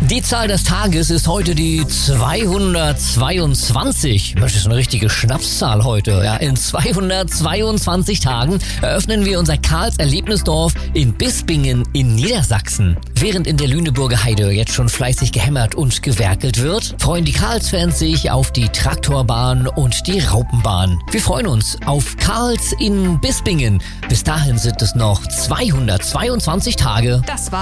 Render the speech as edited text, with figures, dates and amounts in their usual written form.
Die Zahl des Tages ist heute die 222. Das ist eine richtige Schnapszahl heute. Ja, in 222 Tagen eröffnen wir unser Karls-Erlebnisdorf in Bispingen in Niedersachsen. Während in der Lüneburger Heide jetzt schon fleißig gehämmert und gewerkelt wird, freuen die Karls-Fans sich auf die Traktorbahn und die Raupenbahn. Wir freuen uns auf Karls in Bispingen. Bis dahin sind es noch 222 Tage. Das war